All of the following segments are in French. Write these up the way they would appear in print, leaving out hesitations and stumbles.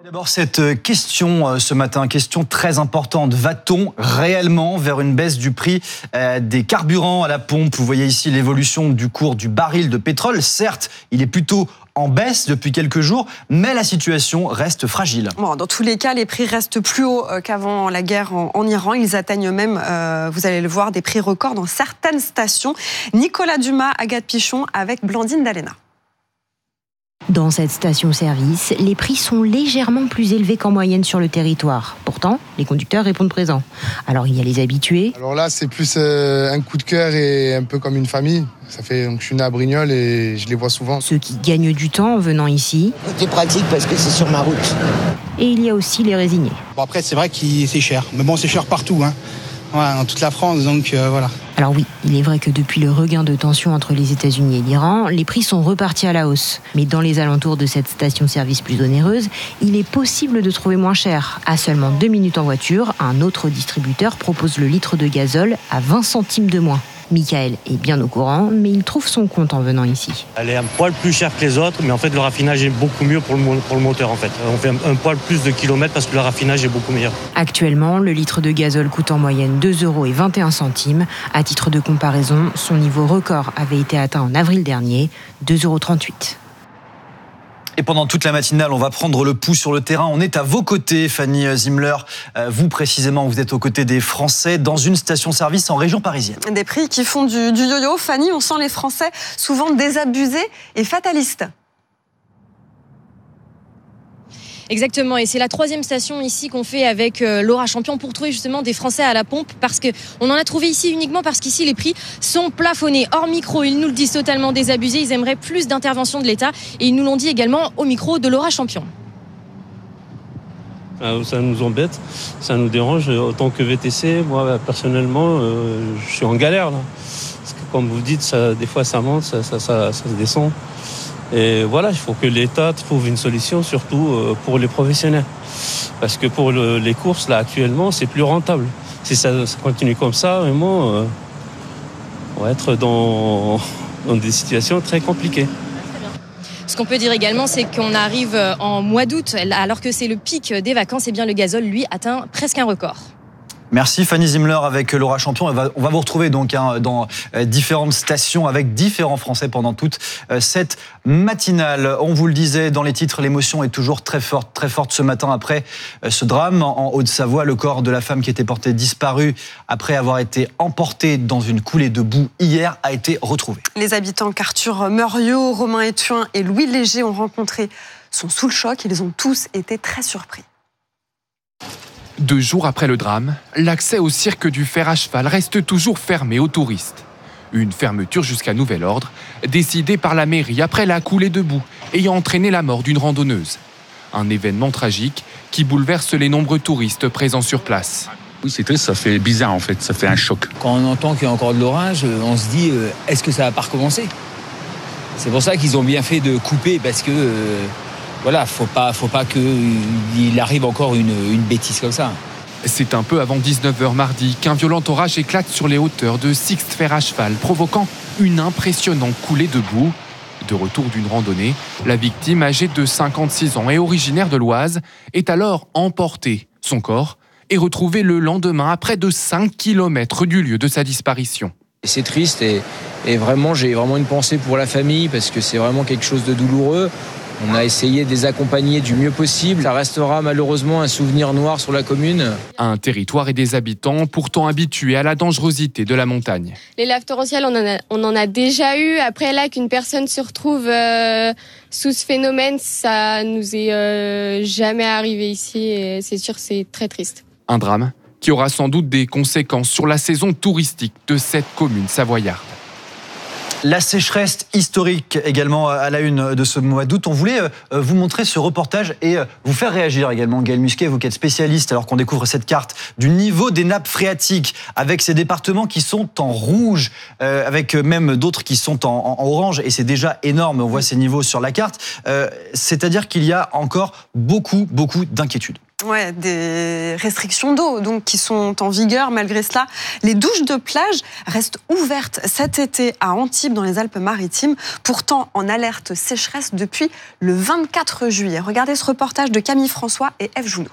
D'abord, cette question ce matin, question très importante. Va-t-on réellement vers une baisse du prix des carburants à la pompe ? Vous voyez ici l'évolution du cours du baril de pétrole. Certes, il est plutôt en baisse depuis quelques jours, mais la situation reste fragile. Bon, dans tous les cas, les prix restent plus hauts qu'avant la guerre en Iran. Ils atteignent même, vous allez le voir, des prix records dans certaines stations. Nicolas Dumas, Agathe Pichon avec Blandine Dalena. Dans cette station-service, les prix sont légèrement plus élevés qu'en moyenne sur le territoire. Pourtant, les conducteurs répondent présents. Alors il y a les habitués. Alors là, c'est plus un coup de cœur et un peu comme une famille. Donc je suis né à Brignoles et je les vois souvent. Ceux qui gagnent du temps en venant ici. C'est pratique parce que c'est sur ma route. Et il y a aussi les résignés. Bon après, c'est vrai que c'est cher. Mais bon, c'est cher partout, hein. Ouais, dans toute la France, donc voilà. Alors oui, il est vrai que depuis le regain de tension entre les États-Unis et l'Iran, les prix sont repartis à la hausse. Mais dans les alentours de cette station-service plus onéreuse, il est possible de trouver moins cher. À seulement 2 minutes en voiture, un autre distributeur propose le litre de gazole à 20 centimes de moins. Michael est bien au courant, mais il trouve son compte en venant ici. Elle est un poil plus chère que les autres, mais en fait le raffinage est beaucoup mieux pour le moteur en fait. On fait un poil plus de kilomètres parce que le raffinage est beaucoup meilleur. Actuellement, le litre de gazole coûte en moyenne 2,21 €. À titre de comparaison, son niveau record avait été atteint en avril dernier, 2,38 €. Et pendant toute la matinale, on va prendre le pouls sur le terrain. On est à vos côtés, Fanny Zimler. Vous, précisément, vous êtes aux côtés des Français dans une station-service en région parisienne. Des prix qui font du yo-yo. Fanny, on sent les Français souvent désabusés et fatalistes. Exactement, et c'est la 3e station ici qu'on fait avec Laura Champion pour trouver justement des Français à la pompe, parce qu'on en a trouvé ici uniquement parce qu'ici les prix sont plafonnés. Hors micro, ils nous le disent totalement désabusés, ils aimeraient plus d'intervention de l'État, et ils nous l'ont dit également au micro de Laura Champion. Ça nous embête, ça nous dérange. Autant que VTC, moi personnellement, je suis en galère là. Parce que comme vous dites, des fois ça monte, ça se descend. Et voilà, il faut que l'État trouve une solution, surtout pour les professionnels. Parce que pour les courses, là, actuellement, c'est plus rentable. Si ça continue comme ça, vraiment, on va être dans des situations très compliquées. Ce qu'on peut dire également, c'est qu'on arrive en mois d'août, alors que c'est le pic des vacances, et bien le gazole, lui, atteint presque un record. Merci Fanny Zimler avec Laura Champion. On va vous retrouver donc dans différentes stations avec différents Français pendant toute cette matinale. On vous le disait dans les titres, l'émotion est toujours très forte ce matin après ce drame en Haute-Savoie. Le corps de la femme qui était portée disparue après avoir été emporté dans une coulée de boue hier a été retrouvé. Les habitants qu'Arthur Meuriot, Romain Étuin et Louis Léger ont rencontrés sont sous le choc. Ils ont tous été très surpris. 2 jours après le drame, l'accès au cirque du fer à cheval reste toujours fermé aux touristes. Une fermeture jusqu'à nouvel ordre, décidée par la mairie après la coulée de boue ayant entraîné la mort d'une randonneuse. Un événement tragique qui bouleverse les nombreux touristes présents sur place. Oui, c'est triste, ça fait bizarre en fait, ça fait un choc. Quand on entend qu'il y a encore de l'orage, on se dit est-ce que ça va pas recommencer ? C'est pour ça qu'ils ont bien fait de couper parce que voilà, faut pas qu'il arrive encore une bêtise comme ça. C'est un peu avant 19h mardi qu'un violent orage éclate sur les hauteurs de Sixte Fer à cheval, provoquant une impressionnante coulée de boue. De retour d'une randonnée, la victime, âgée de 56 ans et originaire de l'Oise, est alors emportée. Son corps est retrouvé le lendemain à près de 5 km du lieu de sa disparition. C'est triste et vraiment, j'ai vraiment une pensée pour la famille parce que c'est vraiment quelque chose de douloureux. On a essayé de les accompagner du mieux possible. Ça restera malheureusement un souvenir noir sur la commune. Un territoire et des habitants pourtant habitués à la dangerosité de la montagne. Les laves torrentielles, on en a déjà eu. Après là, qu'une personne se retrouve sous ce phénomène, ça nous est jamais arrivé ici. Et c'est sûr, c'est très triste. Un drame qui aura sans doute des conséquences sur la saison touristique de cette commune savoyarde. La sécheresse historique également à la une de ce mois d'août. On voulait vous montrer ce reportage et vous faire réagir également, Gaël Musquet, vous qui êtes spécialiste, alors qu'on découvre cette carte du niveau des nappes phréatiques, avec ces départements qui sont en rouge, avec même d'autres qui sont en orange, et c'est déjà énorme, on voit ces niveaux sur la carte. C'est-à-dire qu'il y a encore beaucoup d'inquiétudes. Ouais, des restrictions d'eau donc qui sont en vigueur. Malgré cela, les douches de plage restent ouvertes cet été à Antibes dans les Alpes-Maritimes, pourtant en alerte sécheresse depuis le 24 juillet. Regardez ce reportage de Camille François et Eve Jounot.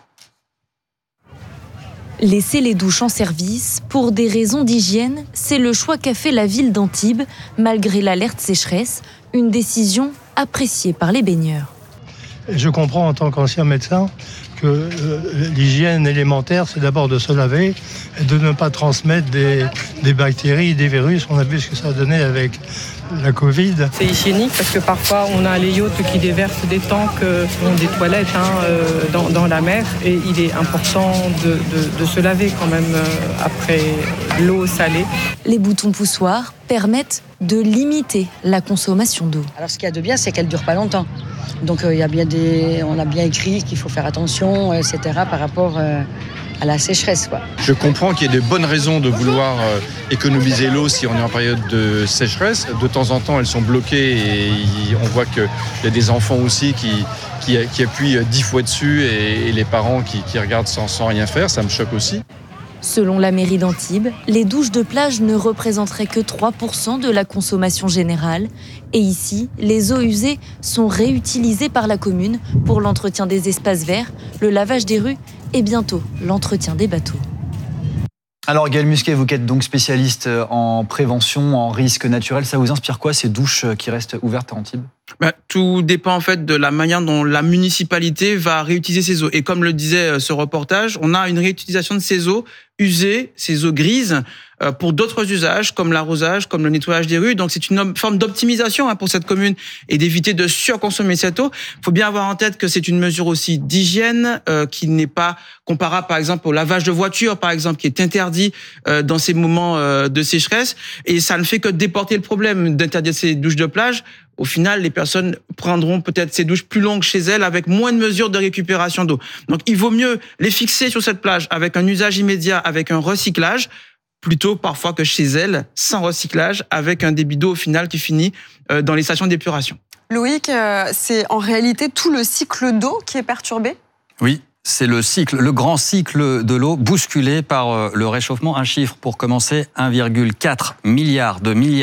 Laisser les douches en service pour des raisons d'hygiène, c'est le choix qu'a fait la ville d'Antibes malgré l'alerte sécheresse, une décision appréciée par les baigneurs. Je comprends en tant qu'ancien médecin que l'hygiène élémentaire, c'est d'abord de se laver et de ne pas transmettre des bactéries, des virus. On a vu ce que ça a donné avec la Covid. C'est hygiénique parce que parfois on a les yachts qui déversent des tanks, des toilettes dans la mer et il est important de se laver quand même après l'eau salée. Les boutons poussoirs permettent de limiter la consommation d'eau. Alors ce qu'il y a de bien, c'est qu'elle ne dure pas longtemps. Donc on a bien écrit qu'il faut faire attention, etc. par rapport à la sécheresse, quoi. Je comprends qu'il y ait de bonnes raisons de vouloir économiser l'eau si on est en période de sécheresse. De temps en temps, elles sont bloquées et on voit qu'il y a des enfants aussi qui appuient 10 fois dessus et les parents qui regardent sans rien faire. Ça me choque aussi. Selon la mairie d'Antibes, les douches de plage ne représenteraient que 3% de la consommation générale. Et ici, les eaux usées sont réutilisées par la commune pour l'entretien des espaces verts, le lavage des rues et bientôt l'entretien des bateaux. Alors Gaël Musquet, vous qui êtes donc spécialiste en prévention, en risque naturel, ça vous inspire quoi ces douches qui restent ouvertes à Antibes ? Tout dépend en fait de la manière dont la municipalité va réutiliser ces eaux. Et comme le disait ce reportage, on a une réutilisation de ces eaux usées, ces eaux grises, pour d'autres usages comme l'arrosage, comme le nettoyage des rues. Donc c'est une forme d'optimisation pour cette commune et d'éviter de surconsommer cette eau. Il faut bien avoir en tête que c'est une mesure aussi d'hygiène qui n'est pas comparable par exemple au lavage de voiture, par exemple, qui est interdit dans ces moments de sécheresse. Et ça ne fait que déporter le problème d'interdire ces douches de plage. Au final, les personnes prendront peut-être ces douches plus longues chez elles avec moins de mesures de récupération d'eau. Donc, il vaut mieux les fixer sur cette plage avec un usage immédiat, avec un recyclage, plutôt parfois que chez elles, sans recyclage, avec un débit d'eau au final qui finit dans les stations d'épuration. Loïc, c'est en réalité tout le cycle d'eau qui est perturbé ? Oui. C'est le grand cycle de l'eau bousculé par le réchauffement. Un chiffre pour commencer, 1,4 milliard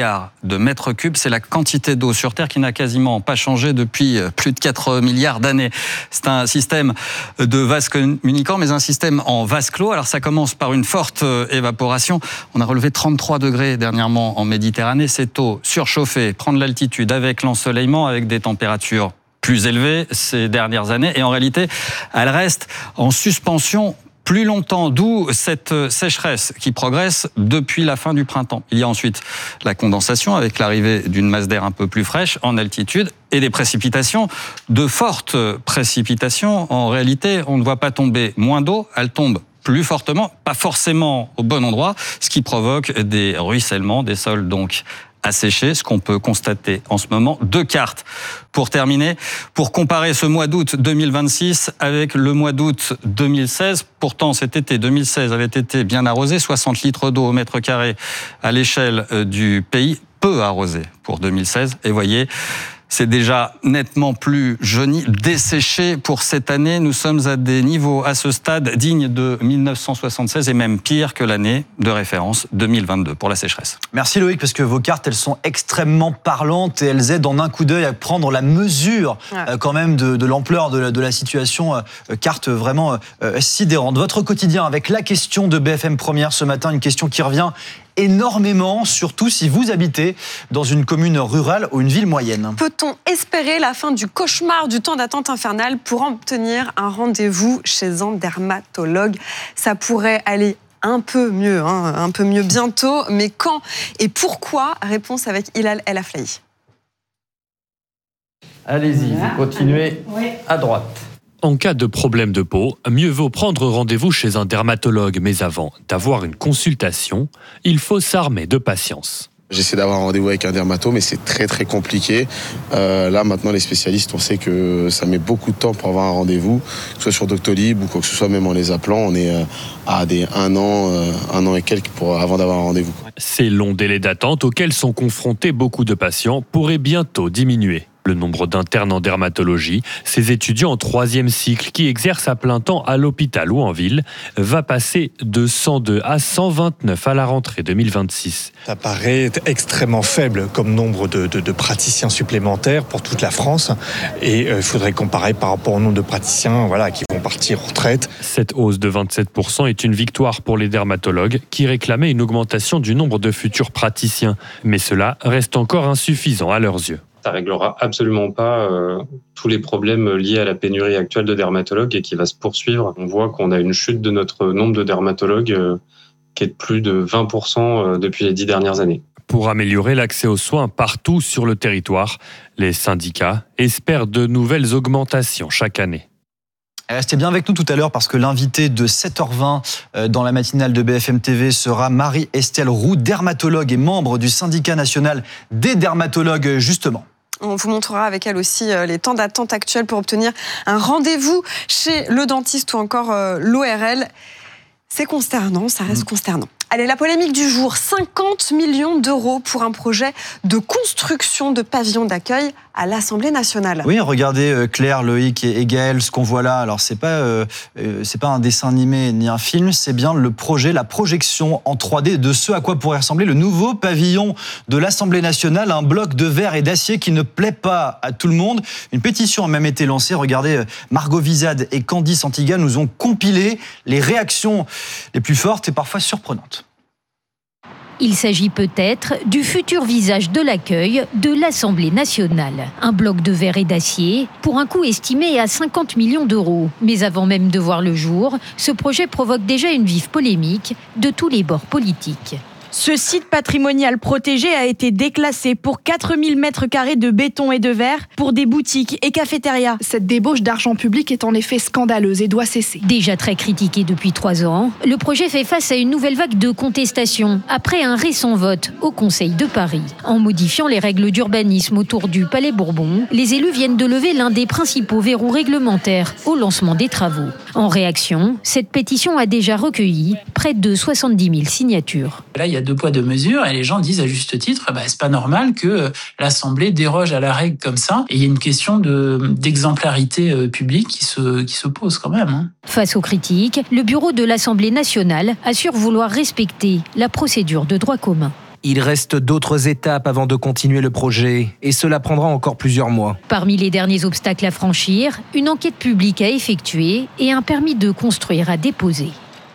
de mètres cubes. C'est la quantité d'eau sur Terre qui n'a quasiment pas changé depuis plus de 4 milliards d'années. C'est un système de vase communicant, mais un système en vase clos. Alors ça commence par une forte évaporation. On a relevé 33 degrés dernièrement en Méditerranée. Cette eau surchauffée prend de l'altitude avec l'ensoleillement, avec des températures plus élevée ces dernières années et en réalité, elle reste en suspension plus longtemps, d'où cette sécheresse qui progresse depuis la fin du printemps. Il y a ensuite la condensation avec l'arrivée d'une masse d'air un peu plus fraîche en altitude et des précipitations, de fortes précipitations. En réalité, on ne voit pas tomber moins d'eau, elle tombe plus fortement, pas forcément au bon endroit, ce qui provoque des ruissellements, des sols donc asséchés, ce qu'on peut constater en ce moment. 2 cartes pour terminer, pour comparer ce mois d'août 2026 avec le mois d'août 2016. Pourtant, cet été 2016 avait été bien arrosé, 60 litres d'eau au mètre carré à l'échelle du pays, peu arrosé pour 2016. Et voyez, c'est déjà nettement plus jauni, desséché pour cette année. Nous sommes à des niveaux, à ce stade, dignes de 1976 et même pire que l'année de référence 2022 pour la sécheresse. Merci Loïc, parce que vos cartes, elles sont extrêmement parlantes et elles aident en un coup d'œil à prendre la mesure quand même de l'ampleur de la situation. Carte vraiment sidérante. Votre quotidien avec la question de BFM Première ce matin, une question qui revient énormément, surtout si vous habitez dans une commune rurale ou une ville moyenne. Peut-on espérer la fin du cauchemar du temps d'attente infernal pour obtenir un rendez-vous chez un dermatologue ? Ça pourrait aller un peu mieux bientôt, mais quand et pourquoi ? Réponse avec Hilal El Aflahi. Allez-y, vous continuez à droite. En cas de problème de peau, mieux vaut prendre rendez-vous chez un dermatologue. Mais avant d'avoir une consultation, il faut s'armer de patience. J'essaie d'avoir un rendez-vous avec un dermato, mais c'est très très compliqué. Là maintenant les spécialistes, on sait que ça met beaucoup de temps pour avoir un rendez-vous, que ce soit sur Doctolib ou quoi que ce soit, même en les appelant, on est à des un an et quelques avant d'avoir un rendez-vous. Ces longs délais d'attente auxquels sont confrontés beaucoup de patients pourraient bientôt diminuer. Le nombre d'internes en dermatologie, ces étudiants en 3e cycle qui exercent à plein temps à l'hôpital ou en ville, va passer de 102 à 129 à la rentrée 2026. Ça paraît extrêmement faible comme nombre de praticiens supplémentaires pour toute la France et il faudrait comparer par rapport au nombre de praticiens qui vont partir en retraite. Cette hausse de 27% est une victoire pour les dermatologues qui réclamaient une augmentation du nombre de futurs praticiens. Mais cela reste encore insuffisant à leurs yeux. Ça réglera absolument pas tous les problèmes liés à la pénurie actuelle de dermatologues et qui va se poursuivre. On voit qu'on a une chute de notre nombre de dermatologues qui est de plus de 20% depuis les 10 dernières années. Pour améliorer l'accès aux soins partout sur le territoire, les syndicats espèrent de nouvelles augmentations chaque année. Restez bien avec nous tout à l'heure parce que l'invité de 7h20 dans la matinale de BFM TV sera Marie-Estelle Roux, dermatologue et membre du syndicat national des dermatologues justement. On vous montrera avec elle aussi les temps d'attente actuels pour obtenir un rendez-vous chez le dentiste ou encore l'ORL. C'est consternant, ça reste consternant. Allez, la polémique du jour, 50 millions d'euros pour un projet de construction de pavillons d'accueil à l'Assemblée nationale. Oui, regardez Claire, Loïc et Gaël, ce qu'on voit là. Alors, c'est pas un dessin animé ni un film, c'est bien le projet, la projection en 3D de ce à quoi pourrait ressembler le nouveau pavillon de l'Assemblée nationale, un bloc de verre et d'acier qui ne plaît pas à tout le monde. Une pétition a même été lancée. Regardez, Margot Vizade et Candice Antiga nous ont compilé les réactions les plus fortes et parfois surprenantes. Il s'agit peut-être du futur visage de l'accueil de l'Assemblée nationale. Un bloc de verre et d'acier pour un coût estimé à 50 millions d'euros. Mais avant même de voir le jour, ce projet provoque déjà une vive polémique de tous les bords politiques. Ce site patrimonial protégé a été déclassé pour 4000 mètres carrés de béton et de verre pour des boutiques et cafétérias. Cette débauche d'argent public est en effet scandaleuse et doit cesser. Déjà très critiqué depuis 3 ans, le projet fait face à une nouvelle vague de contestation après un récent vote au Conseil de Paris. En modifiant les règles d'urbanisme autour du Palais Bourbon, les élus viennent de lever l'un des principaux verrous réglementaires au lancement des travaux. En réaction, cette pétition a déjà recueilli près de 70 000 signatures. Là, il y a 2 poids 2 mesures et les gens disent à juste titre c'est pas normal que l'Assemblée déroge à la règle comme ça. Et il y a une question d'exemplarité publique qui se pose quand même. Face aux critiques, le bureau de l'Assemblée nationale assure vouloir respecter la procédure de droit commun. Il reste d'autres étapes avant de continuer le projet et cela prendra encore plusieurs mois. Parmi les derniers obstacles à franchir, une enquête publique à effectuer et un permis de construire à déposer.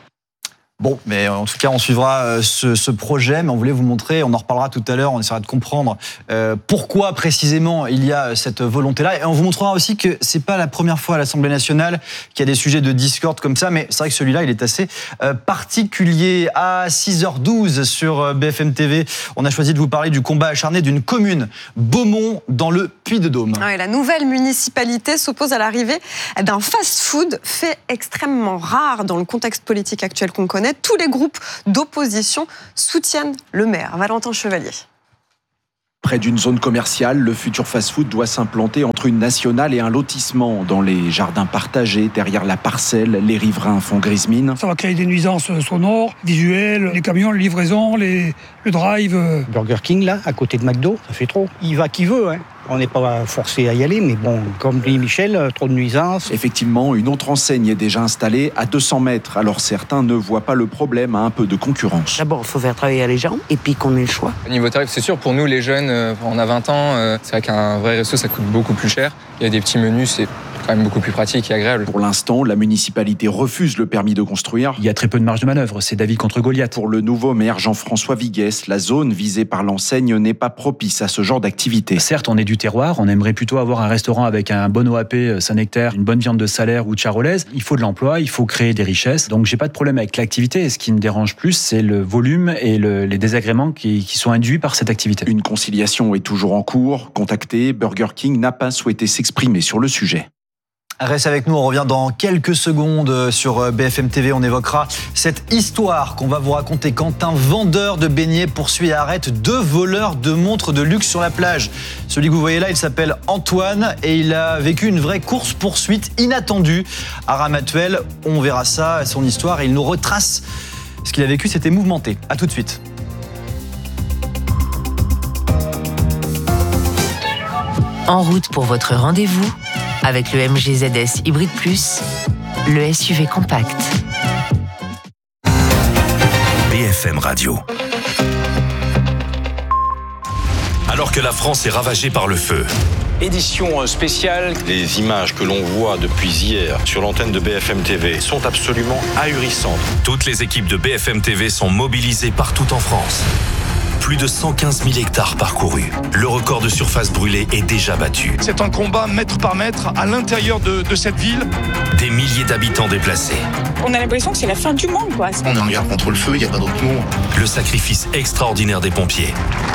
Bon, mais en tout cas, on suivra ce projet, mais on voulait vous montrer, on en reparlera tout à l'heure, on essaiera de comprendre pourquoi précisément il y a cette volonté-là. Et on vous montrera aussi que c'est pas la première fois à l'Assemblée nationale qu'il y a des sujets de discorde comme ça, mais c'est vrai que celui-là, il est assez particulier. À 6h12 sur BFM TV, on a choisi de vous parler du combat acharné d'une commune, Beaumont, dans le Puy-de-Dôme. Ouais, la nouvelle municipalité s'oppose à l'arrivée d'un fast-food, fait extrêmement rare dans le contexte politique actuel qu'on connaît. Tous les groupes d'opposition soutiennent le maire. Valentin Chevalier. Près d'une zone commerciale, le futur fast-food doit s'implanter entre une nationale et un lotissement. Dans les jardins partagés, derrière la parcelle, les riverains font grise mine. Ça va créer des nuisances sonores, visuelles, les camions, les livraisons, le drive. Burger King, là, à côté de McDo, ça fait trop. Il va qui veut, hein. On n'est pas forcé à y aller, mais bon, comme dit Michel, trop de nuisances. Effectivement, une autre enseigne est déjà installée à 200 mètres. Alors certains ne voient pas le problème à un peu de concurrence. D'abord, il faut faire travailler les gens et puis qu'on ait le choix. Au niveau tarif, c'est sûr, pour nous, les jeunes, on a 20 ans, c'est vrai qu'un vrai resto, ça coûte beaucoup plus cher. Il y a des petits menus, c'est quand même beaucoup plus pratique et agréable. Pour l'instant, la municipalité refuse le permis de construire. Il y a très peu de marge de manœuvre, c'est David contre Goliath. Pour le nouveau maire Jean-François Viguès, la zone visée par l'enseigne n'est pas propice à ce genre d'activité. Certes, on est du terroir, on aimerait plutôt avoir un restaurant avec un bon OAP Saint-Nectaire, une bonne viande de Salaire ou de Charolaise. Il faut de l'emploi, il faut créer des richesses. Donc j'ai pas de problème avec l'activité. Et ce qui me dérange plus, c'est le volume et les désagréments qui sont induits par cette activité. Une conciliation est toujours en cours. Contacté, Burger King n'a pas souhaité s'exprimer sur le sujet. Reste avec nous, on revient dans quelques secondes sur BFM TV. On évoquera cette histoire qu'on va vous raconter quand un vendeur de beignets poursuit et arrête 2 voleurs de montres de luxe sur la plage. Celui que vous voyez là, il s'appelle Antoine et il a vécu une vraie course-poursuite inattendue à Ramatuelle. On verra ça, son histoire, et il nous retrace ce qu'il a vécu, c'était mouvementé. À tout de suite. En route pour votre rendez-vous avec le MG ZS Hybrid Plus, le SUV compact. BFM Radio. Alors que la France est ravagée par le feu. Édition spéciale. Les images que l'on voit depuis hier sur l'antenne de BFM TV sont absolument ahurissantes. Toutes les équipes de BFM TV sont mobilisées partout en France. Plus de 115 000 hectares parcourus. Le record de surface brûlée est déjà battu. C'est un combat mètre par mètre à l'intérieur de cette ville. Des milliers d'habitants déplacés. On a l'impression que c'est la fin du monde, quoi. On est en guerre contre le feu, il n'y a pas d'autre mot. Le sacrifice extraordinaire des pompiers.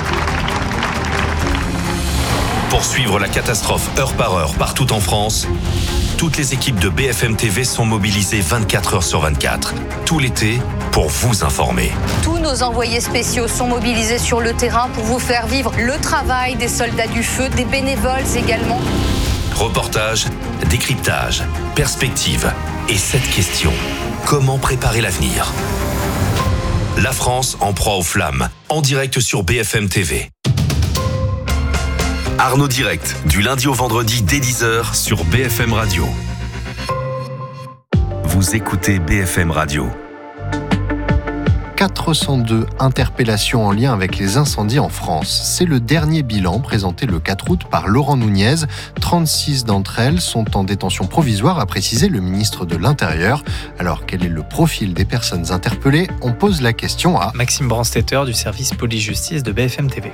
Pour suivre la catastrophe heure par heure partout en France, toutes les équipes de BFM TV sont mobilisées 24 heures sur 24, tout l'été, pour vous informer. Tous nos envoyés spéciaux sont mobilisés sur le terrain pour vous faire vivre le travail des soldats du feu, des bénévoles également. Reportage, décryptage, perspective et cette question, comment préparer l'avenir ? La France en proie aux flammes, en direct sur BFM TV. Arnaud Direct, du lundi au vendredi dès 10h sur BFM Radio. Vous écoutez BFM Radio. 402 interpellations en lien avec les incendies en France. C'est le dernier bilan présenté le 4 août par Laurent Nunez. 36 d'entre elles sont en détention provisoire, a précisé le ministre de l'Intérieur. Alors, quel est le profil des personnes interpellées ? On pose la question à Maxime Brandstetter du service police-justice de BFM TV.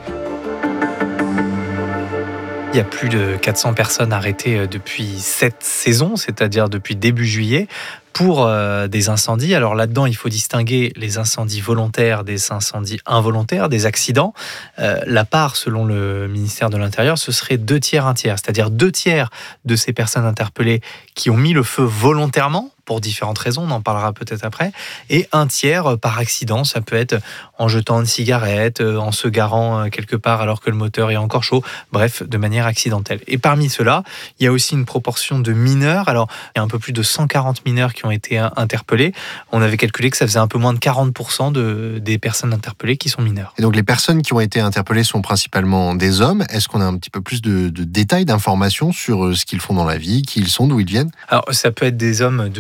Il y a plus de 400 personnes arrêtées depuis cette saison, c'est-à-dire depuis début juillet, pour des incendies. Alors là-dedans, il faut distinguer les incendies volontaires des incendies involontaires, des accidents. La part, selon le ministère de l'Intérieur, ce serait 2 tiers, 1 tiers. C'est-à-dire 2 tiers de ces personnes interpellées qui ont mis le feu volontairement, pour différentes raisons, on en parlera peut-être après, et 1 tiers par accident. Ça peut être en jetant une cigarette, en se garant quelque part alors que le moteur est encore chaud, bref, de manière accidentelle. Et parmi ceux-là, il y a aussi une proportion de mineurs. Alors, il y a un peu plus de 140 mineurs qui ont été interpellés. On avait calculé que ça faisait un peu moins de 40% des personnes interpellées qui sont mineures. Et donc, les personnes qui ont été interpellées sont principalement des hommes. Est-ce qu'on a un petit peu plus de détails, d'informations sur ce qu'ils font dans la vie, qui ils sont, d'où ils viennent ? Alors, ça peut être des hommes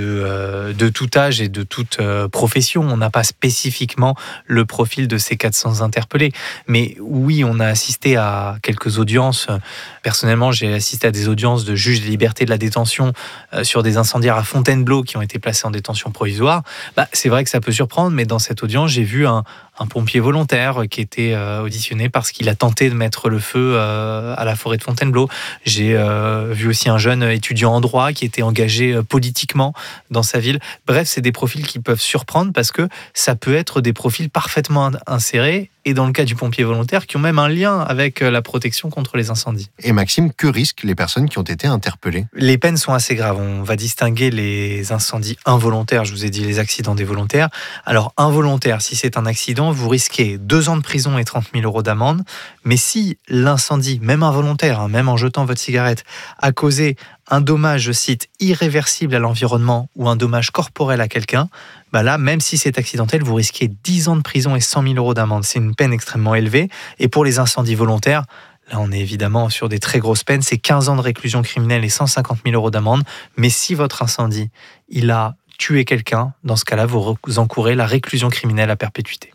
de tout âge et de toute profession. On n'a pas spécifiquement le profil de ces 400 interpellés. Mais oui, on a assisté à quelques audiences. Personnellement, j'ai assisté à des audiences de juges des libertés de la détention sur des incendiaires à Fontainebleau qui ont été placés en détention provisoire. C'est vrai que ça peut surprendre, mais dans cette audience, j'ai vu un pompier volontaire qui était auditionné parce qu'il a tenté de mettre le feu à la forêt de Fontainebleau. J'ai vu aussi un jeune étudiant en droit qui était engagé politiquement dans sa ville. Bref, c'est des profils qui peuvent surprendre parce que ça peut être des profils parfaitement insérés et dans le cas du pompier volontaire qui ont même un lien avec la protection contre les incendies. Et Maxime, que risquent les personnes qui ont été interpellées ? Les peines sont assez graves. On va distinguer les incendies involontaires, je vous ai dit les accidents des volontaires. Alors involontaire, si c'est un accident, vous risquez 2 ans de prison et 30 000 € d'amende. Mais si l'incendie, même involontaire, même en jetant votre cigarette, a causé un dommage, je cite, irréversible à l'environnement ou un dommage corporel à quelqu'un, là, même si c'est accidentel, vous risquez 10 ans de prison et 100 000 € d'amende. C'est une peine extrêmement élevée. Et pour les incendies volontaires, là, on est évidemment sur des très grosses peines. C'est 15 ans de réclusion criminelle et 150 000 € d'amende. Mais si votre incendie, il a tué quelqu'un, dans ce cas-là, vous encourez la réclusion criminelle à perpétuité.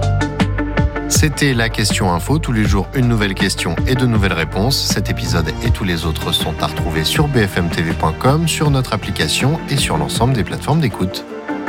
C'était la question info. Tous les jours, une nouvelle question et de nouvelles réponses. Cet épisode et tous les autres sont à retrouver sur bfmtv.com, sur notre application et sur l'ensemble des plateformes d'écoute.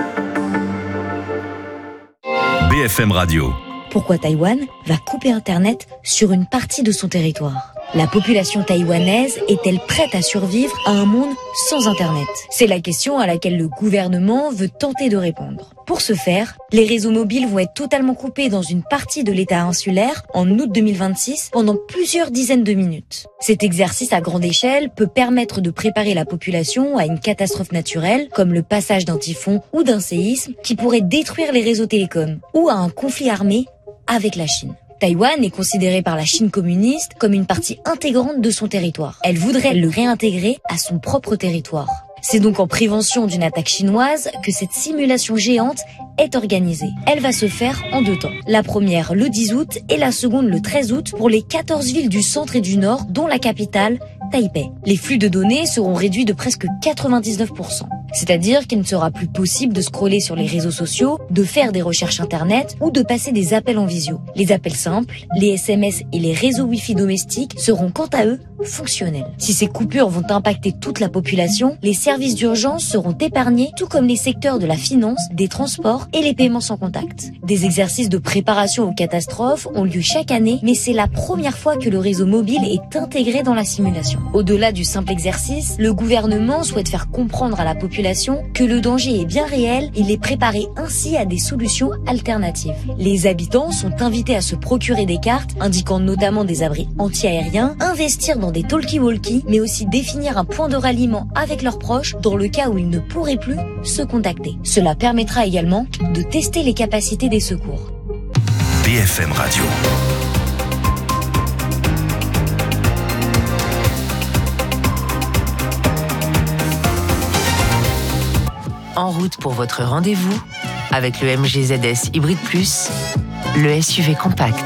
BFM Radio. Pourquoi Taïwan va couper Internet sur une partie de son territoire ? La population taïwanaise est-elle prête à survivre à un monde sans Internet ? C'est la question à laquelle le gouvernement veut tenter de répondre. Pour ce faire, les réseaux mobiles vont être totalement coupés dans une partie de l'État insulaire en août 2026 pendant plusieurs dizaines de minutes. Cet exercice à grande échelle peut permettre de préparer la population à une catastrophe naturelle comme le passage d'un typhon ou d'un séisme qui pourrait détruire les réseaux télécoms ou à un conflit armé avec la Chine. Taïwan est considéré par la Chine communiste comme une partie intégrante de son territoire. Elle voudrait le réintégrer à son propre territoire. C'est donc en prévention d'une attaque chinoise que cette simulation géante est organisée. Elle va se faire en 2 temps. La première le 10 août et la seconde le 13 août pour les 14 villes du centre et du nord, dont la capitale, Taipei. Les flux de données seront réduits de presque 99%. C'est-à-dire qu'il ne sera plus possible de scroller sur les réseaux sociaux, de faire des recherches internet ou de passer des appels en visio. Les appels simples, les SMS et les réseaux Wi-Fi domestiques seront quant à eux fonctionnels. Si ces coupures vont impacter toute la population, les services d'urgence seront épargnés, tout comme les secteurs de la finance, des transports et les paiements sans contact. Des exercices de préparation aux catastrophes ont lieu chaque année, mais c'est la première fois que le réseau mobile est intégré dans la simulation. Au-delà du simple exercice, le gouvernement souhaite faire comprendre à la population que le danger est bien réel et les préparer ainsi à des solutions alternatives. Les habitants sont invités à se procurer des cartes indiquant notamment des abris anti-aériens, investir dans des talkie-walkie, mais aussi définir un point de ralliement avec leurs proches dans le cas où ils ne pourraient plus se contacter. Cela permettra également de tester les capacités des secours. BFM Radio. En route pour votre rendez-vous avec le MG ZS Hybrid Plus, le SUV compact.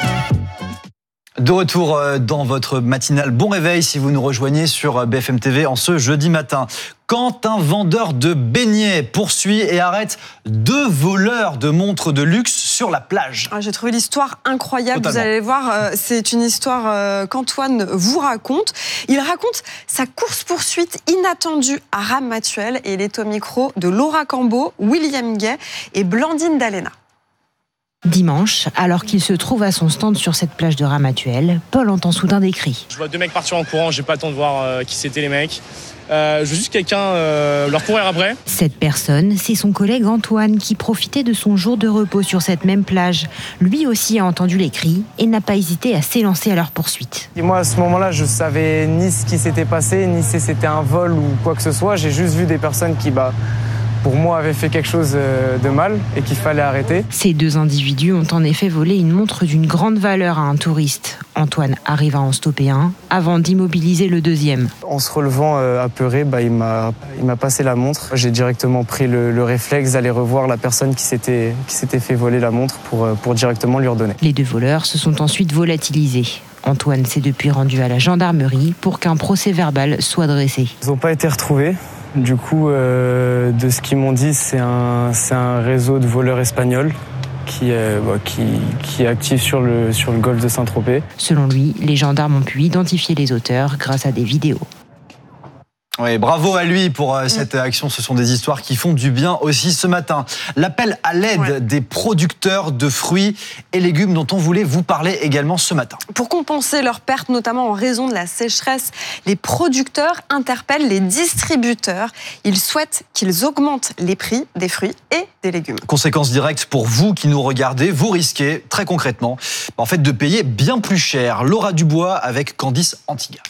De retour dans votre matinale. Bon réveil si vous nous rejoignez sur BFM TV en ce jeudi matin. Quand un vendeur de beignets poursuit et arrête 2 voleurs de montres de luxe sur la plage. J'ai trouvé l'histoire incroyable. Totalement. Vous allez voir, c'est une histoire qu'Antoine vous raconte. Il raconte sa course-poursuite inattendue à Ramatuelle et il est au micro de Laura Cambo, William Gay et Blandine Dalena. Dimanche, alors qu'il se trouve à son stand sur cette plage de Ramatuelle, Paul entend soudain des cris. Je vois 2 mecs partir en courant, j'ai pas le temps de voir qui c'était les mecs. Je veux juste quelqu'un leur courir après. Cette personne, c'est son collègue Antoine qui profitait de son jour de repos sur cette même plage. Lui aussi a entendu les cris et n'a pas hésité à s'élancer à leur poursuite. Et moi à ce moment-là, je savais ni ce qui s'était passé, ni si c'était un vol ou quoi que ce soit. J'ai juste vu des personnes qui, pour moi, avaient fait quelque chose de mal et qu'il fallait arrêter. Ces 2 individus ont en effet volé une montre d'une grande valeur à un touriste. Antoine arrive à en stopper un avant d'immobiliser le deuxième. En se relevant apeuré, il m'a passé la montre. J'ai directement pris le réflexe d'aller revoir la personne qui s'était fait voler la montre pour directement lui redonner. Les 2 voleurs se sont ensuite volatilisés. Antoine s'est depuis rendu à la gendarmerie pour qu'un procès-verbal soit dressé. Ils n'ont pas été retrouvés. Du coup, de ce qu'ils m'ont dit, c'est un réseau de voleurs espagnols qui est actif sur le golfe de Saint-Tropez. Selon lui, les gendarmes ont pu identifier les auteurs grâce à des vidéos. Oui, bravo à lui pour cette action. Ce sont des histoires qui font du bien aussi ce matin. L'appel à l'aide des producteurs de fruits et légumes dont on voulait vous parler également ce matin. Pour compenser leurs pertes, notamment en raison de la sécheresse, les producteurs interpellent les distributeurs. Ils souhaitent qu'ils augmentent les prix des fruits et des légumes. Conséquence directe pour vous qui nous regardez, vous risquez très concrètement de payer bien plus cher. Laura Dubois avec Candice Antiga.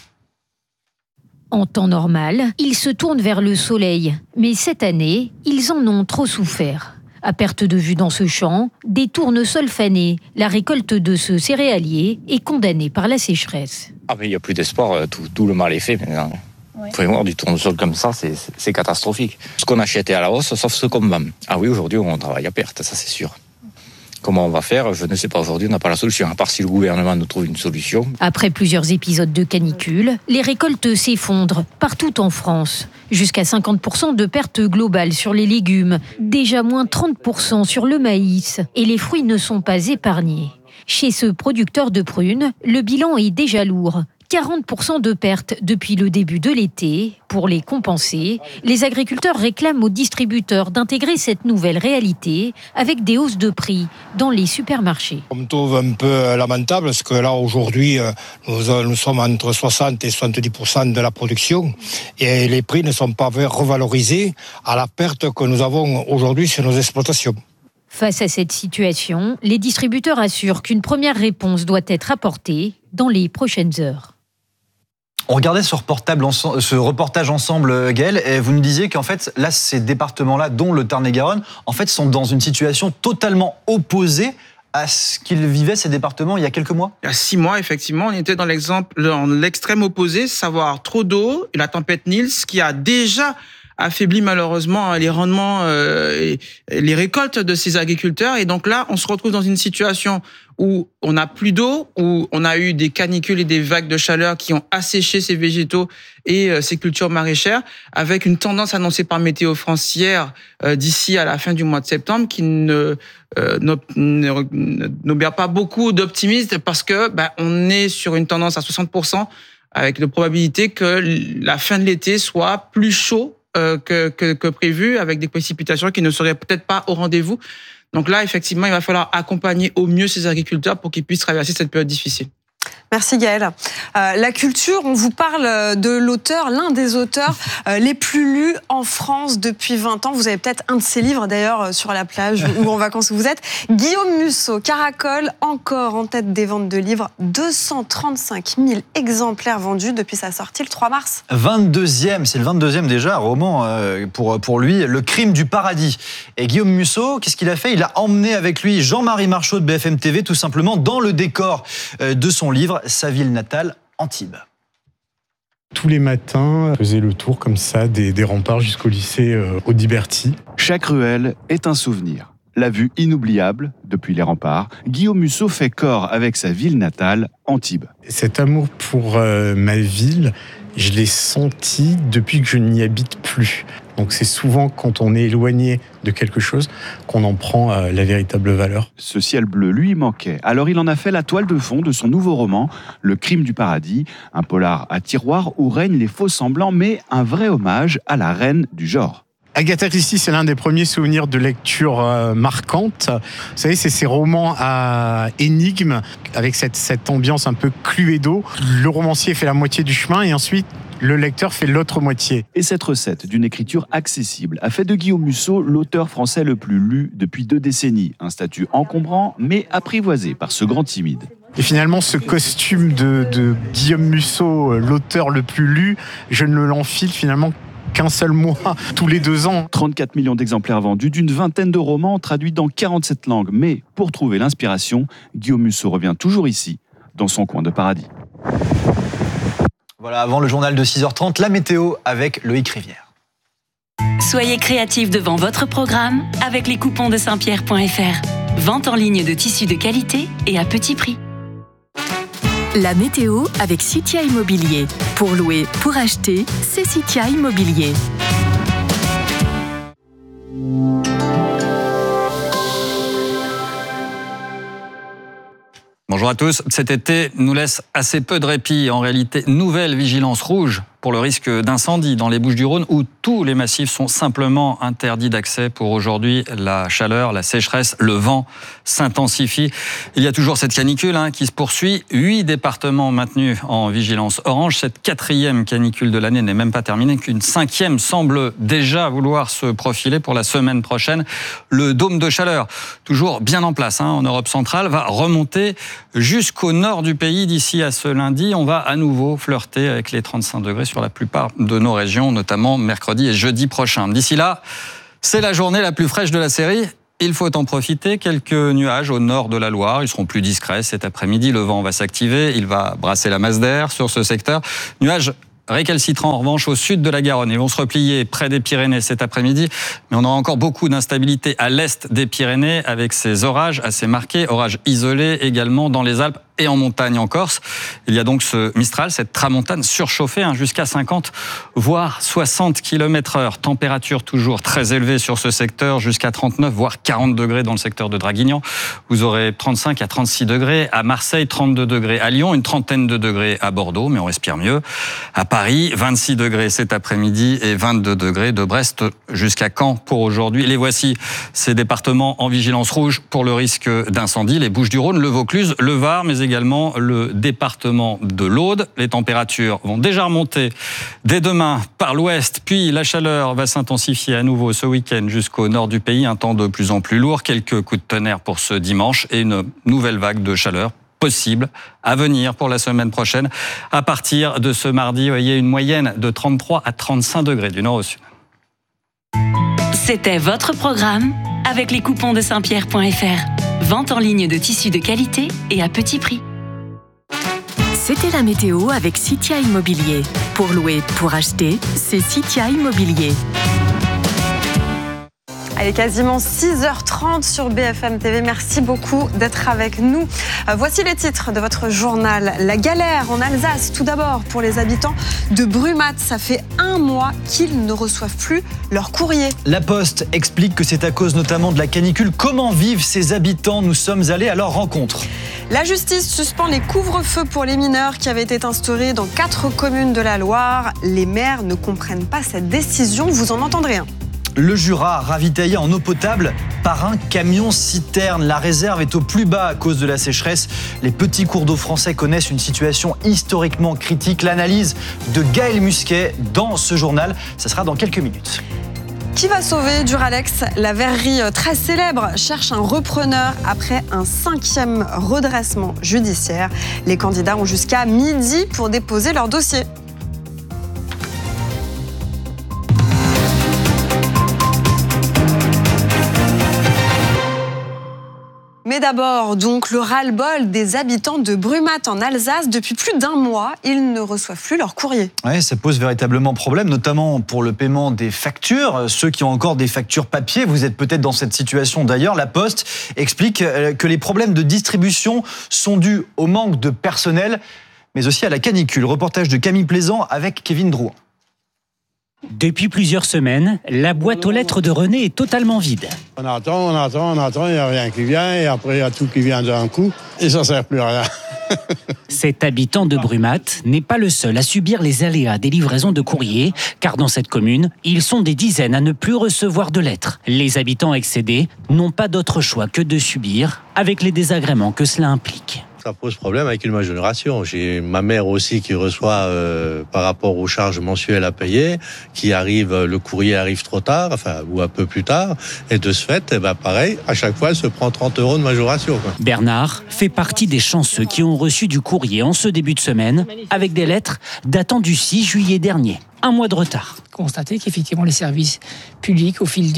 En temps normal, ils se tournent vers le soleil. Mais cette année, ils en ont trop souffert. À perte de vue dans ce champ, des tournesols fanés, la récolte de ce céréalier est condamnée par la sécheresse. Mais il n'y a plus d'espoir, tout le mal est fait maintenant. Vous pouvez voir du tournesol comme ça, c'est catastrophique. Ce qu'on achetait à la hausse, sauf ce qu'on vend. Ah oui, aujourd'hui on travaille à perte, ça c'est sûr. Comment on va faire? Je ne sais pas. Aujourd'hui, on n'a pas la solution, à part si le gouvernement nous trouve une solution. Après plusieurs épisodes de canicule, les récoltes s'effondrent partout en France. Jusqu'à 50% de pertes globales sur les légumes, déjà moins 30% sur le maïs. Et les fruits ne sont pas épargnés. Chez ce producteur de prunes, le bilan est déjà lourd. 40% de pertes depuis le début de l'été. Pour les compenser, les agriculteurs réclament aux distributeurs d'intégrer cette nouvelle réalité avec des hausses de prix dans les supermarchés. On me trouve un peu lamentable parce que là aujourd'hui, nous sommes entre 60 et 70% de la production et les prix ne sont pas revalorisés à la perte que nous avons aujourd'hui sur nos exploitations. Face à cette situation, les distributeurs assurent qu'une première réponse doit être apportée dans les prochaines heures. On regardait ce reportage ensemble, Gaëlle, et vous nous disiez qu'en fait, là, ces départements-là, dont le Tarn-et-Garonne, en fait, sont dans une situation totalement opposée à ce qu'ils vivaient, ces départements, il y a quelques mois. Il y a 6 mois, effectivement, on était dans l'extrême opposé, savoir trop d'eau et la tempête Nils, qui a déjà affaibli malheureusement les rendements et les récoltes de ces agriculteurs. Et donc là, on se retrouve dans une situation où on n'a plus d'eau, où on a eu des canicules et des vagues de chaleur qui ont asséché ces végétaux et ces cultures maraîchères, avec une tendance annoncée par Météo France hier, d'ici à la fin du mois de septembre, qui n'obère pas beaucoup d'optimisme, parce que on est sur une tendance à 60%, avec de probabilité que la fin de l'été soit plus chaud que prévu, avec des précipitations qui ne seraient peut-être pas au rendez-vous. Donc là, effectivement, il va falloir accompagner au mieux ces agriculteurs pour qu'ils puissent traverser cette période difficile. Merci Gaëlle. La culture, on vous parle de l'auteur, l'un des auteurs les plus lus en France depuis 20 ans. Vous avez peut-être un de ses livres d'ailleurs sur la plage ou en vacances où vous êtes. Guillaume Musso caracole encore en tête des ventes de livres. 235 000 exemplaires vendus depuis sa sortie le 3 mars. 22e, c'est le 22e déjà, roman pour lui, Le Crime du Paradis. Et Guillaume Musso, qu'est-ce qu'il a fait ? Il a emmené avec lui Jean-Marie Marchot de BFM TV, tout simplement dans le décor de son livre, sa ville natale, Antibes. Tous les matins, je faisais le tour comme ça des remparts jusqu'au lycée Audiberti. Chaque ruelle est un souvenir. La vue inoubliable depuis les remparts, Guillaume Musso fait corps avec sa ville natale, Antibes. Cet amour pour ma ville, je l'ai senti depuis que je n'y habite plus. Donc c'est souvent quand on est éloigné de quelque chose qu'on en prend la véritable valeur. Ce ciel bleu lui manquait. Alors il en a fait la toile de fond de son nouveau roman, Le Crime du Paradis, un polar à tiroir où règnent les faux semblants, mais un vrai hommage à la reine du genre. Agatha Christie, c'est l'un des premiers souvenirs de lecture marquante. Vous savez, c'est ces romans à énigmes, avec cette ambiance un peu Cluedo. Le romancier fait la moitié du chemin et ensuite le lecteur fait l'autre moitié. Et cette recette d'une écriture accessible a fait de Guillaume Musso l'auteur français le plus lu depuis 2 décennies. Un statut encombrant, mais apprivoisé par ce grand timide. Et finalement, ce costume de Guillaume Musso, l'auteur le plus lu, je ne l'enfile finalement qu'un seul mois, tous les 2 ans. 34 millions d'exemplaires vendus, d'une vingtaine de romans traduits dans 47 langues. Mais pour trouver l'inspiration, Guillaume Musso revient toujours ici, dans son coin de paradis. Voilà, avant le journal de 6h30, la météo avec Loïc Rivière. Soyez créatifs devant votre programme avec les coupons de Saint-Pierre.fr. Vente en ligne de tissus de qualité et à petit prix. La météo avec Citia Immobilier. Pour louer, pour acheter, c'est Citia Immobilier. Bonjour à tous. Cet été nous laisse assez peu de répit. En réalité, nouvelle vigilance rouge pour le risque d'incendie dans les Bouches-du-Rhône où tous les massifs sont simplement interdits d'accès pour aujourd'hui. La chaleur, la sécheresse, le vent s'intensifient. Il y a toujours cette canicule qui se poursuit. 8 départements maintenus en vigilance orange. Cette 4e canicule de l'année n'est même pas terminée, qu'une 5e semble déjà vouloir se profiler pour la semaine prochaine. Le dôme de chaleur, toujours bien en place en Europe centrale, va remonter jusqu'au nord du pays d'ici à ce lundi. On va à nouveau flirter avec les 35 degrés sur la plupart de nos régions, notamment mercredi et jeudi prochain. D'ici là, c'est la journée la plus fraîche de la série. Il faut en profiter. Quelques nuages au nord de la Loire. Ils seront plus discrets cet après-midi. Le vent va s'activer. Il va brasser la masse d'air sur ce secteur. Nuages récalcitrants en revanche au sud de la Garonne. Ils vont se replier près des Pyrénées cet après-midi, mais on aura encore beaucoup d'instabilité à l'est des Pyrénées avec ces orages assez marqués, orages isolés également dans les Alpes et en montagne en Corse. Il y a donc ce Mistral, cette tramontane surchauffée jusqu'à 50 voire 60 km/h. Température toujours très élevée sur ce secteur, jusqu'à 39 voire 40 degrés dans le secteur de Draguignan. Vous aurez 35 à 36 degrés à Marseille, 32 degrés à Lyon, une trentaine de degrés à Bordeaux, mais on respire mieux. À Paris, 26 degrés cet après-midi et 22 degrés de Brest jusqu'à Caen pour aujourd'hui. Les voici, ces départements en vigilance rouge pour le risque d'incendie. Les Bouches-du-Rhône, le Vaucluse, le Var, mais également le département de l'Aude. Les températures vont déjà remonter dès demain par l'ouest, puis la chaleur va s'intensifier à nouveau ce week-end jusqu'au nord du pays. Un temps de plus en plus lourd, quelques coups de tonnerre pour ce dimanche et une nouvelle vague de chaleur possible à venir pour la semaine prochaine. À partir de ce mardi, vous voyez une moyenne de 33 à 35 degrés du nord au sud. C'était votre programme avec les coupons de Saint-Pierre.fr. Vente en ligne de tissus de qualité et à petit prix. C'était la météo avec Citia Immobilier. Pour louer, pour acheter, c'est Citia Immobilier. Allez, quasiment 6h30 sur BFM TV. Merci beaucoup d'être avec nous. Voici les titres de votre journal. La galère en Alsace, tout d'abord, pour les habitants de Brumath. Ça fait 1 mois qu'ils ne reçoivent plus leur courrier. La Poste explique que c'est à cause notamment de la canicule. Comment vivent ces habitants? Nous sommes allés à leur rencontre. La justice suspend les couvre-feux pour les mineurs qui avaient été instaurés dans 4 communes de la Loire. Les maires ne comprennent pas cette décision. Vous en entendrez un. Le Jura, ravitaillé en eau potable par un camion-citerne. La réserve est au plus bas à cause de la sécheresse. Les petits cours d'eau français connaissent une situation historiquement critique. L'analyse de Gaël Musquet dans ce journal, ça sera dans quelques minutes. Qui va sauver Duralex? La verrerie très célèbre cherche un repreneur après un 5e redressement judiciaire. Les candidats ont jusqu'à midi pour déposer leur dossier. Mais d'abord, donc, le ras-le-bol des habitants de Brumath en Alsace. Depuis plus d'1 mois, ils ne reçoivent plus leur courrier. Oui, ça pose véritablement problème, notamment pour le paiement des factures. Ceux qui ont encore des factures papier, vous êtes peut-être dans cette situation d'ailleurs. La Poste explique que les problèmes de distribution sont dus au manque de personnel, mais aussi à la canicule. Reportage de Camille Plaisant avec Kevin Drouin. Depuis plusieurs semaines, la boîte aux lettres de René est totalement vide. On attend, il n'y a rien qui vient, et après il y a tout qui vient d'un coup, et ça ne sert plus à rien. Cet habitant de Brumath n'est pas le seul à subir les aléas des livraisons de courrier, car dans cette commune, ils sont des dizaines à ne plus recevoir de lettres. Les habitants excédés n'ont pas d'autre choix que de subir, avec les désagréments que cela implique. Ça pose problème avec une majoration. J'ai ma mère aussi qui reçoit par rapport aux charges mensuelles à payer, qui arrive, le courrier arrive trop tard, ou un peu plus tard, et de ce fait, pareil, à chaque fois, elle se prend 30 € de majoration. Bernard fait partie des chanceux qui ont reçu du courrier en ce début de semaine, avec des lettres datant du 6 juillet dernier. 1 mois de retard. Constater qu'effectivement les services publics, au fil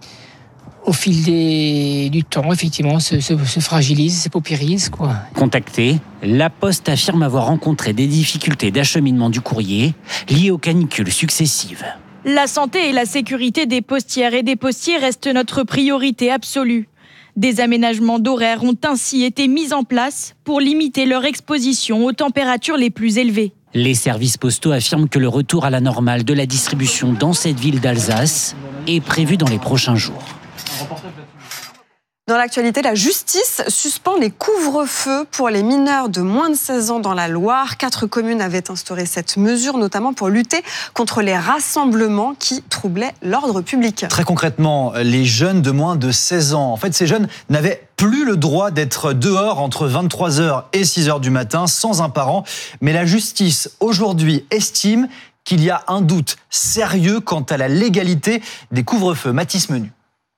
du temps, effectivement, se fragilisent, se paupérisent, quoi. Contacté, la Poste affirme avoir rencontré des difficultés d'acheminement du courrier liées aux canicules successives. La santé et la sécurité des postières et des postiers restent notre priorité absolue. Des aménagements d'horaires ont ainsi été mis en place pour limiter leur exposition aux températures les plus élevées. Les services postaux affirment que le retour à la normale de la distribution dans cette ville d'Alsace est prévu dans les prochains jours. Dans l'actualité, la justice suspend les couvre-feux pour les mineurs de moins de 16 ans dans la Loire. 4 communes avaient instauré cette mesure, notamment pour lutter contre les rassemblements qui troublaient l'ordre public. Très concrètement, les jeunes de moins de 16 ans, en fait, ces jeunes n'avaient plus le droit d'être dehors entre 23h et 6h du matin sans un parent. Mais la justice, aujourd'hui, estime qu'il y a un doute sérieux quant à la légalité des couvre-feux. Mathis Menu.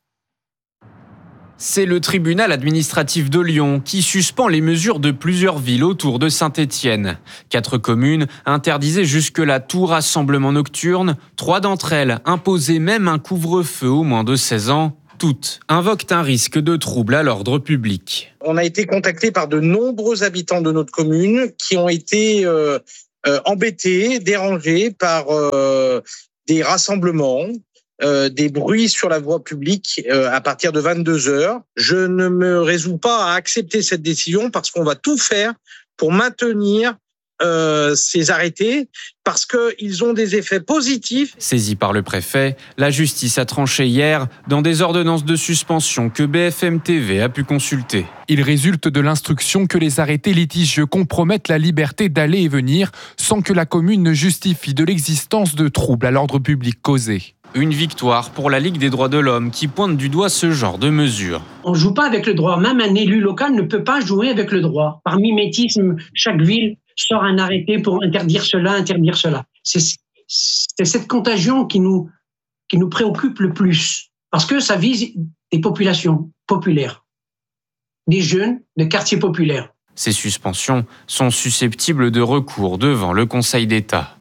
C'est le tribunal administratif de Lyon qui suspend les mesures de plusieurs villes autour de Saint-Étienne. 4 communes interdisaient jusque-là tout rassemblement nocturne. 3 d'entre elles imposaient même un couvre-feu aux moins de 16 ans. Toutes invoquent un risque de trouble à l'ordre public. On a été contactés par de nombreux habitants de notre commune qui ont été embêtés, dérangés par des rassemblements, des bruits sur la voie publique à partir de 22h. Je ne me résous pas à accepter cette décision parce qu'on va tout faire pour maintenir ces arrêtés parce qu'ils ont des effets positifs. Saisie par le préfet, la justice a tranché hier dans des ordonnances de suspension que BFM TV a pu consulter. Il résulte de l'instruction que les arrêtés litigieux compromettent la liberté d'aller et venir sans que la commune ne justifie de l'existence de troubles à l'ordre public causés. Une victoire pour la Ligue des droits de l'homme qui pointe du doigt ce genre de mesures. On ne joue pas avec le droit. Même un élu local ne peut pas jouer avec le droit. Par mimétisme, chaque ville sort un arrêté pour interdire cela, interdire cela. C'est cette contagion qui nous préoccupe le plus. Parce que ça vise des populations populaires, des jeunes de quartiers populaires. Ces suspensions sont susceptibles de recours devant le Conseil d'État.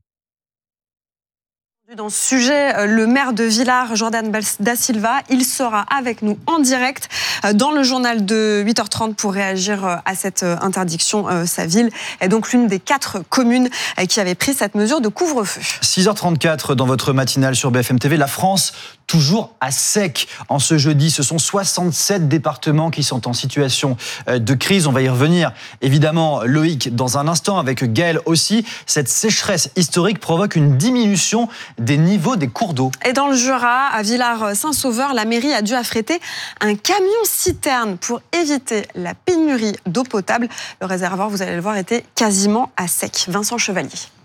Dans ce sujet, le maire de Villars, Jordan Da Silva, il sera avec nous en direct dans le journal de 8h30 pour réagir à cette interdiction. Sa ville est donc l'une des 4 communes qui avaient pris cette mesure de couvre-feu. 6h34 dans votre matinale sur BFM TV. La France toujours à sec en ce jeudi. Ce sont 67 départements qui sont en situation de crise. On va y revenir évidemment, Loïc, dans un instant avec Gaël aussi. Cette sécheresse historique provoque une diminution des niveaux des cours d'eau. Et dans le Jura, à Villars-Saint-Sauveur, la mairie a dû affréter un camion-citerne pour éviter la pénurie d'eau potable. Le réservoir, vous allez le voir, était quasiment à sec. Vincent Chevalier.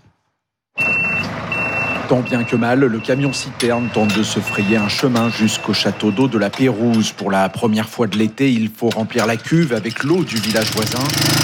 Tant bien que mal, le camion-citerne tente de se frayer un chemin jusqu'au château d'eau de la Pérouse. Pour la première fois de l'été, il faut remplir la cuve avec l'eau du village voisin.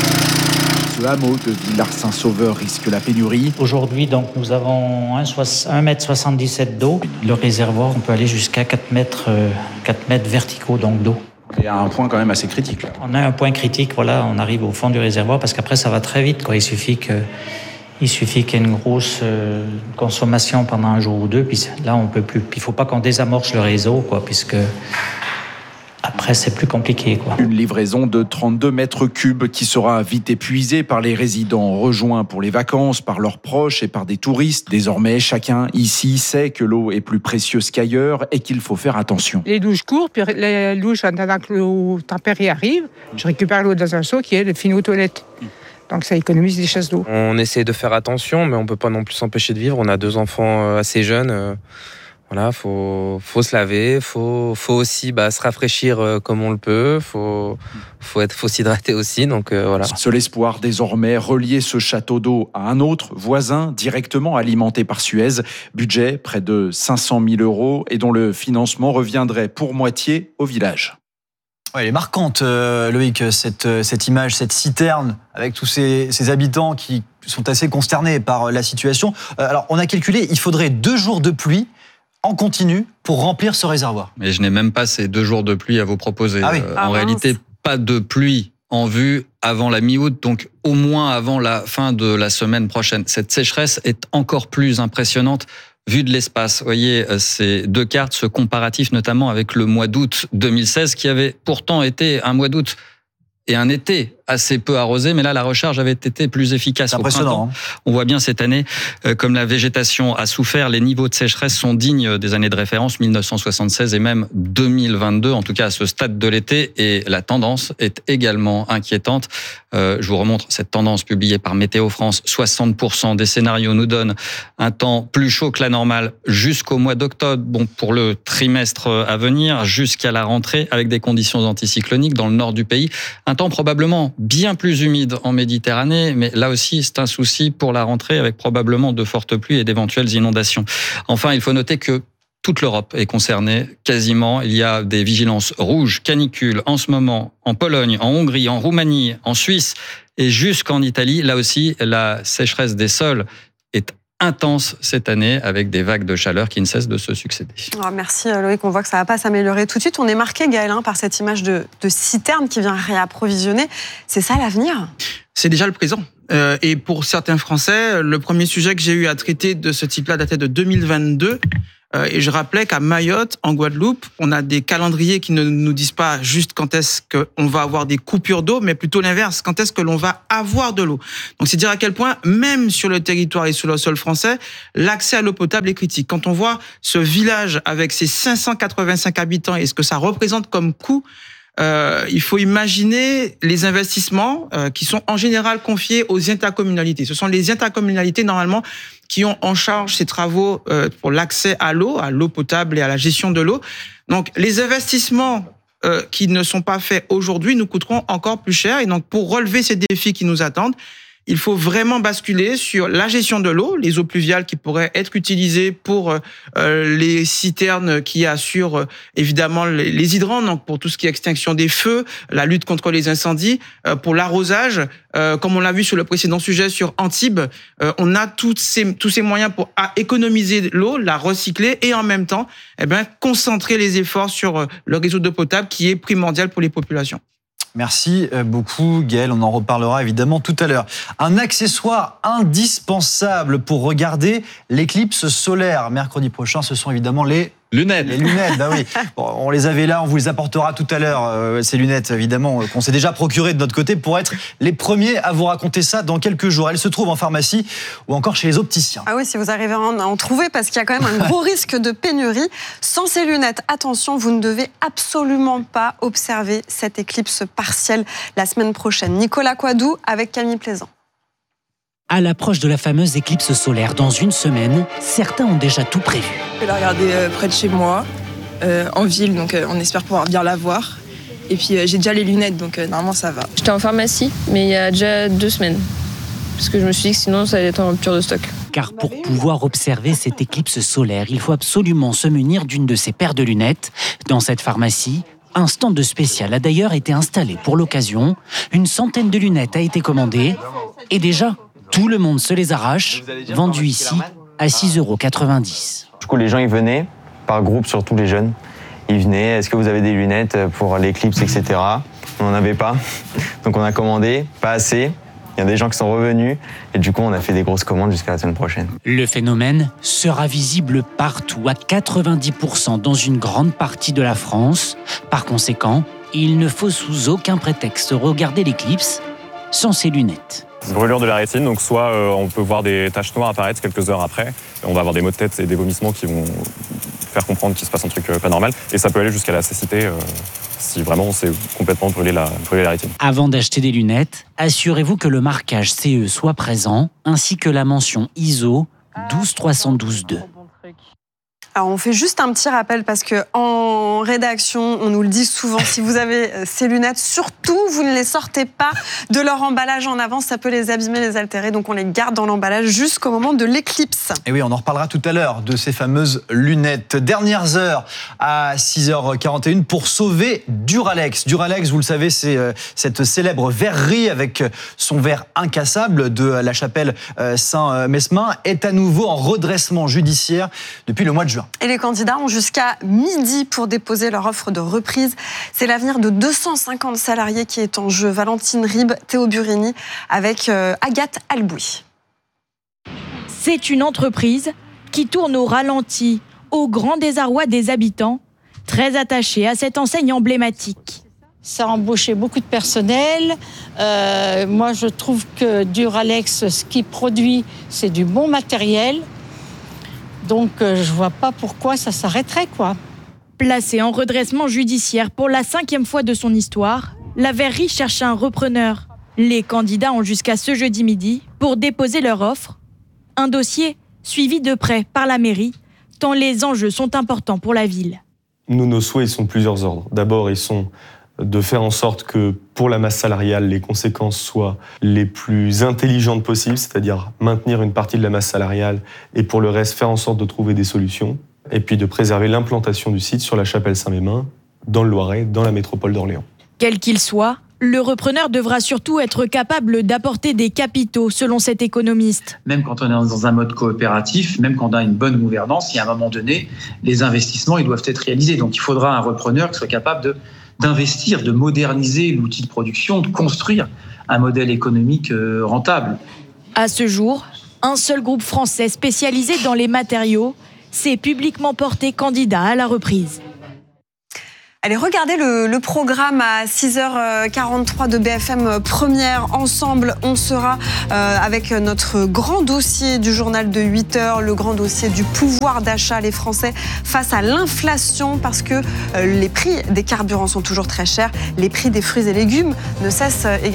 Ce hameau de Villars-Saint-Sauveur risque la pénurie. Aujourd'hui, donc, nous avons 1,77 m d'eau. Le réservoir, on peut aller jusqu'à 4 mètres verticaux donc, d'eau. Et à un point quand même assez critique. Là. On a un point critique, voilà, on arrive au fond du réservoir parce qu'après ça va très vite, quoi. Il suffit qu'il y ait une grosse consommation pendant un jour ou deux, puis là on peut plus. Puis il faut pas qu'on désamorce le réseau, quoi, puisque après c'est plus compliqué, quoi. Une livraison de 32 mètres cubes qui sera vite épuisée par les résidents rejoints pour les vacances, par leurs proches et par des touristes. Désormais, chacun ici sait que l'eau est plus précieuse qu'ailleurs et qu'il faut faire attention. Les douches courent, puis les douches, en attendant que l'eau tempérée arrive, je récupère l'eau dans un seau qui est fini aux toilettes. Donc ça économise des chasses d'eau. On essaie de faire attention, mais on ne peut pas non plus s'empêcher de vivre. On a 2 enfants assez jeunes. Voilà, faut se laver, faut aussi se rafraîchir comme on le peut, faut s'hydrater aussi, donc voilà. Seul espoir désormais, relier ce château d'eau à un autre voisin directement alimenté par Suez. Budget près de 500 000 € et dont le financement reviendrait pour moitié au village. Ouais, elle est marquante, Loïc, cette image, cette citerne avec tous ces habitants qui sont assez consternés par la situation. Alors, on a calculé, il faudrait 2 jours de pluie en continu pour remplir ce réservoir. Mais je n'ai même pas ces 2 jours de pluie à vous proposer. Ah oui. En réalité, pas de pluie en vue avant la mi-août, donc au moins avant la fin de la semaine prochaine. Cette sécheresse est encore plus impressionnante vue de l'espace. Vous voyez ces 2 cartes, ce comparatif notamment avec le mois d'août 2016, qui avait pourtant été un mois d'août et un été assez peu arrosé, mais là, la recharge avait été plus efficace. C'est impressionnant. On voit bien cette année, comme la végétation a souffert, les niveaux de sécheresse sont dignes des années de référence, 1976 et même 2022, en tout cas à ce stade de l'été, et la tendance est également inquiétante. Je vous remontre cette tendance publiée par Météo France. 60% des scénarios nous donnent un temps plus chaud que la normale jusqu'au mois d'octobre, bon, pour le trimestre à venir, jusqu'à la rentrée, avec des conditions anticycloniques dans le nord du pays. Un temps probablement bien plus humide en Méditerranée, mais là aussi, c'est un souci pour la rentrée, avec probablement de fortes pluies et d'éventuelles inondations. Enfin, il faut noter que toute l'Europe est concernée, quasiment. Il y a des vigilances rouges, canicules, en ce moment, en Pologne, en Hongrie, en Roumanie, en Suisse et jusqu'en Italie. Là aussi, la sécheresse des sols est intense cette année, avec des vagues de chaleur qui ne cessent de se succéder. Oh, merci Loïc, on voit que ça ne va pas s'améliorer tout de suite. On est marqué, Gaël, par cette image de citerne qui vient réapprovisionner. C'est ça l'avenir ? C'est déjà le présent. Et pour certains Français, le premier sujet que j'ai eu à traiter de ce type-là datait de 2022. Et je rappelais qu'à Mayotte, en Guadeloupe, on a des calendriers qui ne nous disent pas juste quand est-ce qu'on va avoir des coupures d'eau, mais plutôt l'inverse, quand est-ce que l'on va avoir de l'eau. Donc c'est dire à quel point, même sur le territoire et sur le sol français, l'accès à l'eau potable est critique. Quand on voit ce village avec ses 585 habitants et ce que ça représente comme coût, il faut imaginer les investissements qui sont en général confiés aux intercommunalités. Ce sont les intercommunalités, normalement, qui ont en charge ces travaux pour l'accès à l'eau potable et à la gestion de l'eau. Donc, les investissements qui ne sont pas faits aujourd'hui nous coûteront encore plus cher. Et donc, pour relever ces défis qui nous attendent, il faut vraiment basculer sur la gestion de l'eau, les eaux pluviales qui pourraient être utilisées pour les citernes qui assurent évidemment les hydrants, donc pour tout ce qui est extinction des feux, la lutte contre les incendies, pour l'arrosage, comme on l'a vu sur le précédent sujet sur Antibes, on a tous ces moyens pour économiser l'eau, la recycler et en même temps, concentrer les efforts sur le réseau d'eau potable qui est primordial pour les populations. Merci beaucoup, Gaël. On en reparlera évidemment tout à l'heure. Un accessoire indispensable pour regarder l'éclipse solaire mercredi prochain, ce sont évidemment les Lunettes. Les lunettes, bah oui. Bon, on les avait là, on vous les apportera tout à l'heure, ces lunettes, évidemment, qu'on s'est déjà procurées de notre côté pour être les premiers à vous raconter ça dans quelques jours. Elles se trouvent en pharmacie ou encore chez les opticiens. Ah oui, si vous arrivez à en trouver, parce qu'il y a quand même un gros risque de pénurie. Sans ces lunettes, attention, vous ne devez absolument pas observer cette éclipse partielle la semaine prochaine. Nicolas Coadou avec Camille Plaisant. À l'approche de la fameuse éclipse solaire dans une semaine, certains ont déjà tout prévu. Je vais la regarder près de chez moi, en ville, donc on espère pouvoir bien la voir. Et puis j'ai déjà les lunettes, donc normalement ça va. J'étais en pharmacie, mais il y a déjà 2 semaines. Parce que je me suis dit que sinon ça allait être en rupture de stock. Car pour pouvoir observer cette éclipse solaire, il faut absolument se munir d'une de ces paires de lunettes. Dans cette pharmacie, un stand de spécial a d'ailleurs été installé pour l'occasion. Une centaine de lunettes a été commandée. Et déjà, tout le monde se les arrache, vendues ici à 6,90 €. Du coup, les gens, ils venaient, par groupe, surtout les jeunes. Ils venaient, est-ce que vous avez des lunettes pour l'éclipse, etc. On n'en avait pas, donc on a commandé, pas assez. Il y a des gens qui sont revenus, et du coup, on a fait des grosses commandes jusqu'à la semaine prochaine. Le phénomène sera visible partout, à 90% dans une grande partie de la France. Par conséquent, il ne faut sous aucun prétexte regarder l'éclipse sans ses lunettes. Brûlure de la rétine, donc soit on peut voir des taches noires apparaître quelques heures après, on va avoir des maux de tête et des vomissements qui vont faire comprendre qu'il se passe un truc pas normal, et ça peut aller jusqu'à la cécité si vraiment on s'est complètement brûlé la rétine. Avant d'acheter des lunettes, assurez-vous que le marquage CE soit présent, ainsi que la mention ISO 12312-2. Alors on fait juste un petit rappel parce que en rédaction, on nous le dit souvent, si vous avez ces lunettes, surtout vous ne les sortez pas de leur emballage en avance, ça peut les abîmer, les altérer, donc on les garde dans l'emballage jusqu'au moment de l'éclipse. Et oui, on en reparlera tout à l'heure de ces fameuses lunettes. Dernières heures à 6h41 pour sauver Duralex. Duralex, vous le savez, c'est cette célèbre verrerie avec son verre incassable de la chapelle Saint-Mesmin, est à nouveau en redressement judiciaire depuis le mois de juin. Et les candidats ont jusqu'à midi pour déposer leur offre de reprise. C'est l'avenir de 250 salariés qui est en jeu. Valentine Ribes, Théo Burini avec Agathe Alboui. C'est une entreprise qui tourne au ralenti, au grand désarroi des habitants, très attachés à cette enseigne emblématique. Ça a embauché beaucoup de personnel. Moi, je trouve que Duralex, ce qu'il produit, c'est du bon matériel. Donc, je vois pas pourquoi ça s'arrêterait, quoi. Placée en redressement judiciaire pour la 5e fois de son histoire, la verrerie cherche un repreneur. Les candidats ont jusqu'à ce jeudi midi pour déposer leur offre. Un dossier suivi de près par la mairie, tant les enjeux sont importants pour la ville. Nous, nos souhaits, ils sont de plusieurs ordres. D'abord, ils sont de faire en sorte que pour la masse salariale, les conséquences soient les plus intelligentes possibles, c'est-à-dire maintenir une partie de la masse salariale et pour le reste, faire en sorte de trouver des solutions. Et puis de préserver l'implantation du site sur la chapelle Saint-Mesmin, dans le Loiret, dans la métropole d'Orléans. Quel qu'il soit, le repreneur devra surtout être capable d'apporter des capitaux, selon cet économiste. Même quand on est dans un mode coopératif, même quand on a une bonne gouvernance, il y a un moment donné, les investissements ils doivent être réalisés. Donc il faudra un repreneur qui soit capable d'investir, de moderniser l'outil de production, de construire un modèle économique rentable. À ce jour, un seul groupe français spécialisé dans les matériaux s'est publiquement porté candidat à la reprise. Allez, regardez le programme à 6h43 de BFM Première. Ensemble, on sera avec notre grand dossier du journal de 8h, le grand dossier du pouvoir d'achat. Les Français face à l'inflation parce que les prix des carburants sont toujours très chers. Les prix des fruits et légumes ne cessent également